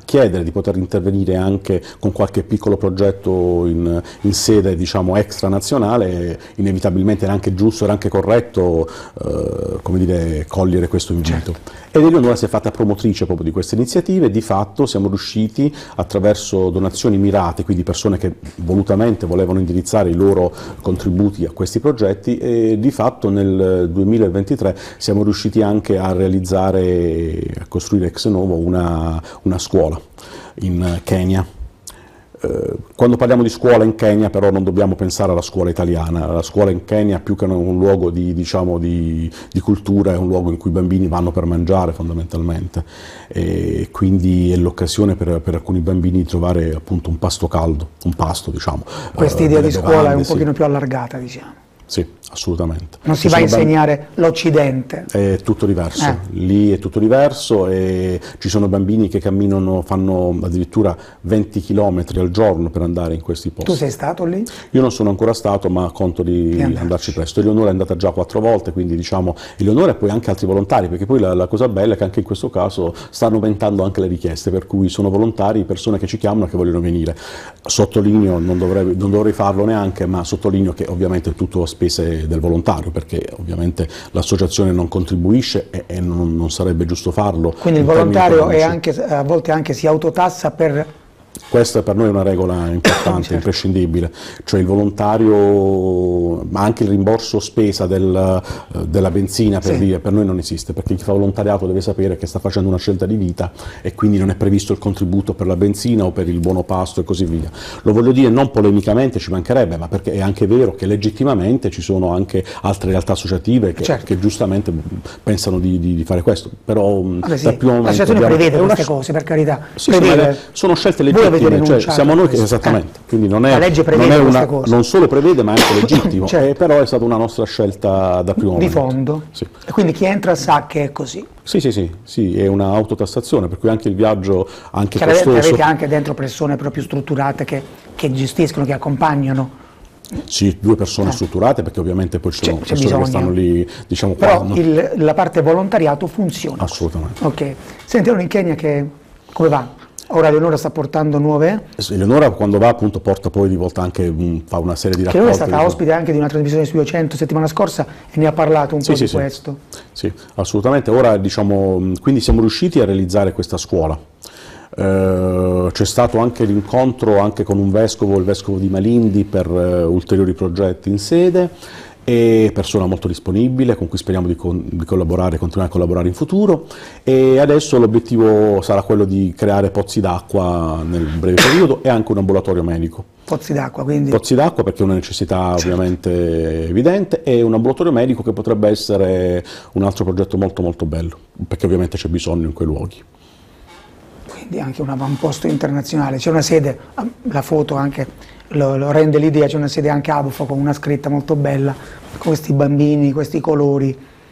chiedere di poter intervenire anche con qualche piccolo progetto in sede, diciamo, extranazionale, inevitabilmente era anche giusto, era anche corretto come dire, cogliere questo invito. Certo. Ed Eleonora si è fatta promotrice proprio di queste iniziative e di fatto siamo riusciti, attraverso donazioni mirate, quindi persone che volutamente volevano indirizzare i loro contributi a questi progetti, e di fatto nel 2023 siamo riusciti anche a realizzare, a costruire ex novo una scuola in Kenya. Quando parliamo di scuola in Kenya però non dobbiamo pensare alla scuola italiana. La scuola in Kenya, più che un luogo diciamo, di cultura, è un luogo in cui i bambini vanno per mangiare fondamentalmente, e quindi è l'occasione per alcuni bambini di trovare appunto un pasto caldo, un pasto, diciamo. Questa idea di scuola è un pochino più allargata, diciamo. Sì, assolutamente. Non si va a insegnare l'Occidente. È tutto diverso, lì è tutto diverso e ci sono bambini che camminano, fanno addirittura 20 km al giorno per andare in questi posti. Tu sei stato lì? Io non sono ancora stato, ma conto di andarci presto. Eleonora è andata già 4 volte, quindi diciamo Eleonora e poi anche altri volontari, perché poi la cosa bella è che anche in questo caso stanno aumentando anche le richieste, per cui sono volontari, persone che ci chiamano e che vogliono venire. Sottolineo, non dovrei farlo neanche, ma sottolineo che ovviamente è tutto spese del volontario, perché ovviamente l'associazione non contribuisce e non sarebbe giusto farlo. Quindi il volontario è anche, a volte anche si autotassa per... Questa per noi è una regola importante, certo, imprescindibile, cioè il volontario, ma anche il rimborso spesa della benzina per dire, per noi non esiste, perché chi fa volontariato deve sapere che sta facendo una scelta di vita e quindi non è previsto il contributo per la benzina o per il buono pasto e così via. Lo voglio dire non polemicamente, ci mancherebbe, ma perché è anche vero che legittimamente ci sono anche altre realtà associative che giustamente pensano di fare questo, però dal primo momento l'associazione prevede queste cose, per carità, sono scelte legittime. Cioè, siamo noi che, esattamente, quindi non è, la legge prevede non solo prevede ma è anche legittimo, però è stata una nostra scelta da primo momento. Di fondo? Sì. E quindi chi entra sa che è così? Sì, è una autotassazione, per cui anche il viaggio, anche costoso. Avete anche dentro persone proprio strutturate che gestiscono, che accompagnano? Sì, 2 persone strutturate, perché ovviamente poi ci sono persone che stanno lì, diciamo, però la parte volontariato funziona? Assolutamente. Ok. Senti, allora in Kenya come va? Ora Eleonora sta portando nuove? Eleonora quando va appunto porta poi di volta anche, fa una serie di raccolte. Che lei è stata ospite anche di una trasmissione Studio 100 settimana scorsa e ne ha parlato un po' di questo. Sì, assolutamente. Ora diciamo, quindi siamo riusciti a realizzare questa scuola. C'è stato anche l'incontro anche con un vescovo, il vescovo di Malindi, per ulteriori progetti in sede, e persona molto disponibile con cui speriamo di collaborare, continuare a collaborare in futuro, e adesso l'obiettivo sarà quello di creare pozzi d'acqua nel breve periodo e anche un ambulatorio medico. Pozzi d'acqua, quindi? Pozzi d'acqua, perché è una necessità ovviamente evidente, e un ambulatorio medico che potrebbe essere un altro progetto molto molto bello, perché ovviamente c'è bisogno in quei luoghi. Quindi anche un avamposto internazionale, c'è una sede, la foto anche lo rende l'idea, c'è una sede anche a Abufo con una scritta molto bella, con questi bambini, questi colori.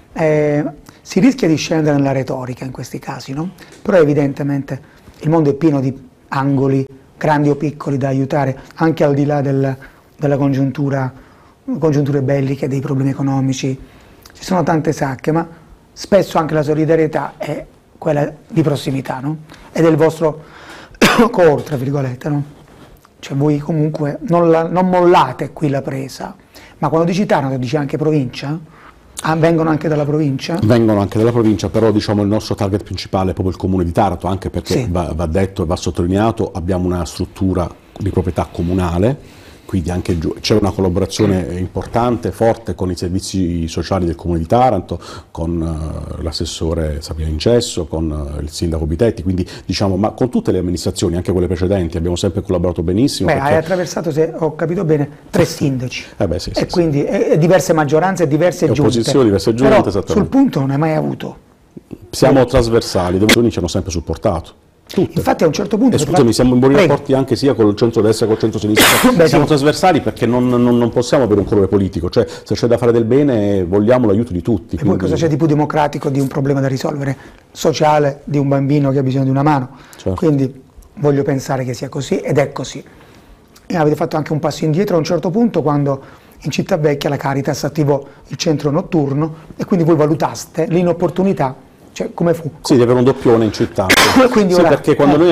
Si rischia di scendere nella retorica in questi casi, no? Però evidentemente il mondo è pieno di angoli, grandi o piccoli, da aiutare, anche al di là della congiunture belliche, dei problemi economici. Ci sono tante sacche, ma spesso anche la solidarietà è quella di prossimità, no? È del vostro core, tra virgolette, no? Cioè voi comunque non mollate qui la presa, ma quando dici Taranto dici anche provincia? Vengono anche dalla provincia? Vengono anche dalla provincia, però diciamo il nostro target principale è proprio il comune di Taranto, anche perché va detto e va sottolineato, abbiamo una struttura di proprietà comunale, quindi anche c'è una collaborazione importante, forte con i servizi sociali del Comune di Taranto, con l'assessore Sabrina Incesso, con il sindaco Bitetti, quindi diciamo, ma con tutte le amministrazioni, anche quelle precedenti, abbiamo sempre collaborato benissimo. Hai attraversato, se ho capito bene, 3 sindaci, e quindi diverse maggioranze e diverse giunte. Opposizioni, diverse giunte, però esattamente. Sul punto non hai mai avuto. Siamo trasversali, le opposizioni ci hanno sempre supportato. Tutte. Infatti a un certo punto... Scusami, siamo in buoni rapporti anche sia con il centro-destra che con il centro-sinistra. Siamo trasversali perché non possiamo avere un colore politico, cioè se c'è da fare del bene vogliamo l'aiuto di tutti. E poi cosa c'è di più democratico di un problema da risolvere, sociale, di un bambino che ha bisogno di una mano? Certo. Quindi voglio pensare che sia così, ed è così. E avete fatto anche un passo indietro a un certo punto, quando in Città Vecchia la Caritas attivò il centro notturno e quindi voi valutaste l'inopportunità. Cioè, come fu? Sì, di avere un doppione in città. Quindi sì, perché quando noi